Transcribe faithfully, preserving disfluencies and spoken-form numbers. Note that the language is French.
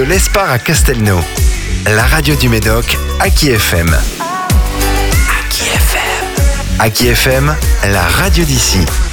l'Espar à Castelnau. La radio du Médoc, Aki F M. Aki F M. Aki F M, la radio d'ici.